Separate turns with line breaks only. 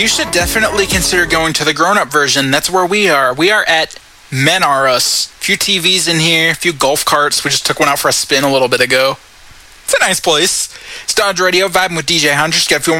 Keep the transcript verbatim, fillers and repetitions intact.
you should definitely consider going to the grown-up version. That's where we are. We are at Men Are Us. A few T Vs in here, a few golf carts. We just took one out for a spin a little bit ago. It's a nice place. It's Dodge Radio, vibing with D J Hunter. Just got a few